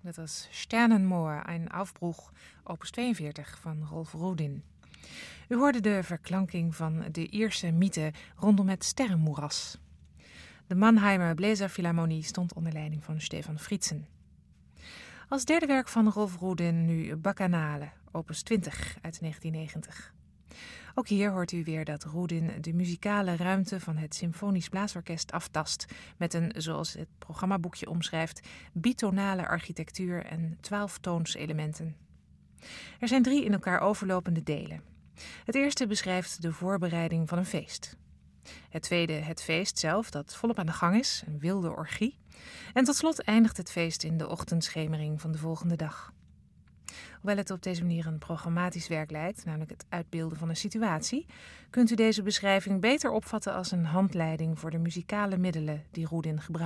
Dat was Sternenmoor, een Aufbruch, opus 42 van Rolf Rudin. U hoorde de verklanking van de Ierse mythe rondom het sterrenmoeras. De Mannheimer Bläserphilharmonie stond onder leiding van Stefan Fritzen. Als derde werk van Rolf Rudin nu Bacchanale, opus 20 uit 1990. Ook hier hoort u weer dat Rudin de muzikale ruimte van het Symfonisch Blaasorkest aftast met een, zoals het programmaboekje omschrijft, bitonale architectuur en 12-toonselementen. Er zijn 3 in elkaar overlopende delen. Het eerste beschrijft de voorbereiding van een feest. Het tweede het feest zelf, dat volop aan de gang is, een wilde orgie. En tot slot eindigt het feest in de ochtendschemering van de volgende dag. Hoewel het op deze manier een programmatisch werk lijkt, namelijk het uitbeelden van een situatie, kunt u deze beschrijving beter opvatten als een handleiding voor de muzikale middelen die Rudin gebruikt.